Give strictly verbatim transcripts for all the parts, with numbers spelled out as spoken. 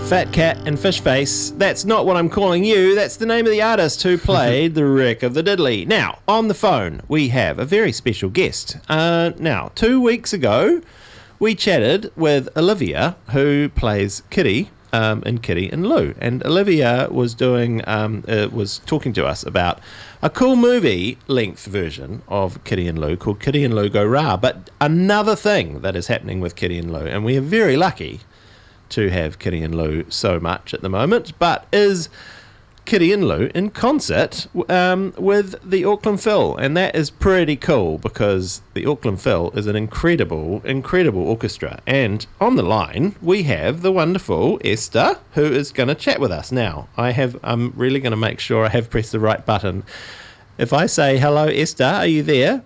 Fat Cat and Fish Face. That's not what I'm calling you. That's the name of the artist who played The Wreck of the Diddley. Now, on the phone, we have a very special guest. Uh, now, two weeks ago, we chatted with Olivia, who plays Kitty um, in Kitty and Lou. And Olivia was doing, um, uh, was talking to us about a cool movie-length version of Kitty and Lou called Kitty and Lou Go Rah. But another thing that is happening with Kitty and Lou, and we are very lucky to have Kitty and Lou so much at the moment, but is Kitty and Lou in concert um, with the Auckland Phil, and that is pretty cool because the Auckland Phil is an incredible, incredible orchestra. And on the line we have the wonderful Esther, who is going to chat with us now. I have, I'm really going to make sure I have pressed the right button. If I say hello, Esther, are you there?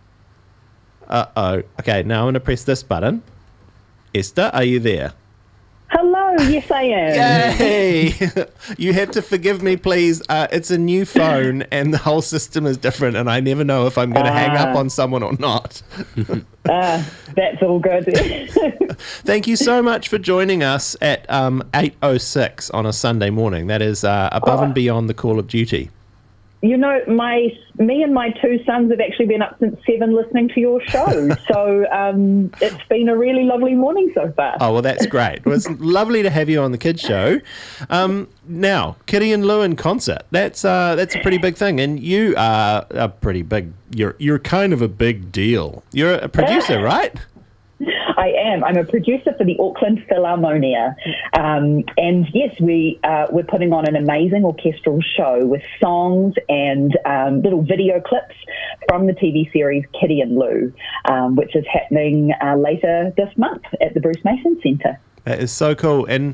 Uh oh. Okay, now I'm going to press this button. Esther, are you there? Hello, yes I am. Yay! You have to forgive me, please. Uh, it's a new phone and the whole system is different and I never know if I'm going to uh, hang up on someone or not. uh, that's all good. Thank you so much for joining us at um, eight oh six on a Sunday morning. That is uh, above oh. and beyond the call of duty. You know, my me and my two sons have actually been up since seven listening to your show. So um, it's been a really lovely morning so far. Oh, well, that's great. Well, it's lovely to have you on the kids' show. Um, now, Kitty and Lou in concert. That's uh, that's a pretty big thing, and you are a pretty big. You're you're kind of a big deal. You're a producer, right? I am. I'm a producer for the Auckland Philharmonia. Um, and yes, we, uh, we're putting on an amazing orchestral show with songs and um, little video clips from the T V series Kitty and Lou, um, which is happening uh, later this month at the Bruce Mason Centre. That is so cool. And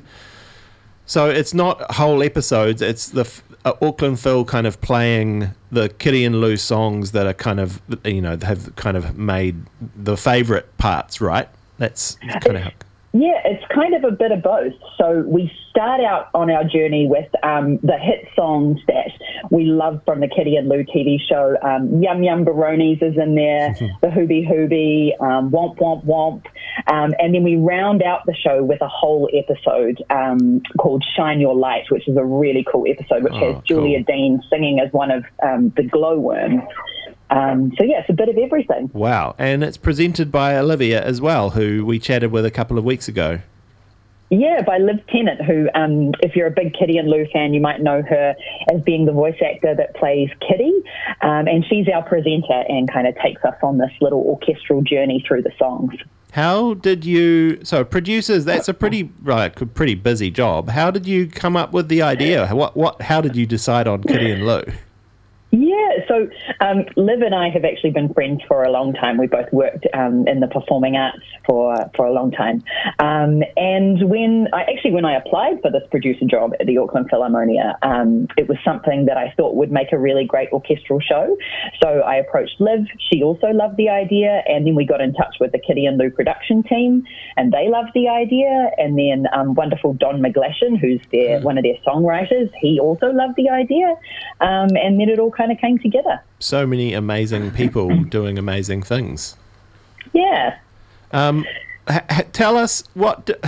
so it's not whole episodes, it's the uh, Auckland Phil kind of playing the Kitty and Lou songs that are kind of, you know, have kind of made the favourite parts, right? That's kind of how... Yeah, it's kind of a bit of both. So we start out on our journey with um, the hit songs that we love from the Kitty and Lou T V show. Um, Yum Yum Baronis is in there, the Hoobie Hoobie, um, Womp Womp Womp. Um, and then we round out the show with a whole episode um, called Shine Your Light, which is a really cool episode, which oh, has Julia cool. Dean singing as one of um, the Glowworms. Um, so, yeah, it's a bit of everything. Wow. And it's presented by Olivia as well, who we chatted with a couple of weeks ago. Yeah, by Liv Tennant, who, um, if you're a big Kitty and Lou fan, you might know her as being the voice actor that plays Kitty. Um, and she's our presenter and kind of takes us on this little orchestral journey through the songs. How did you... So, producers, that's a pretty like, pretty busy job. How did you come up with the idea? What what? How did you decide on Kitty and Lou? Yeah, so um, Liv and I have actually been friends for a long time. We both worked um, in the performing arts for for a long time. Um, and when I actually when I applied for this producer job at the Auckland Philharmonia, um, it was something that I thought would make a really great orchestral show. So I approached Liv. She also loved the idea, and then we got in touch with the Kitty and Lou production team, and they loved the idea. And then um, wonderful Don McGlashan, who's their one of their songwriters, he also loved the idea. Um, and then it all kind of came together. So many amazing people doing amazing things. Yeah. Um, ha- ha- tell us what do,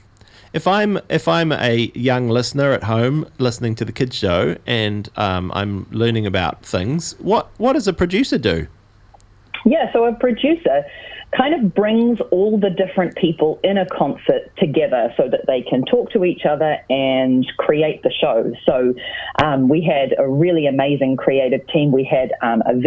if I'm if I'm a young listener at home listening to the kids show and um, I'm learning about things. What what does a producer do? Yeah, so a producer kind of brings all the different people in a concert together so that they can talk to each other and create the show. So um, we had a really amazing creative team. We had um, a